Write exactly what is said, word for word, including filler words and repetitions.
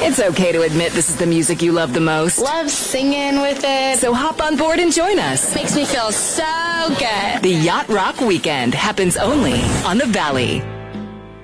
It's okay to admit this is the music you love the most. Love singing with it. So hop on board and join us. Makes me feel so good. The Yacht Rock Weekend happens only on the Valley.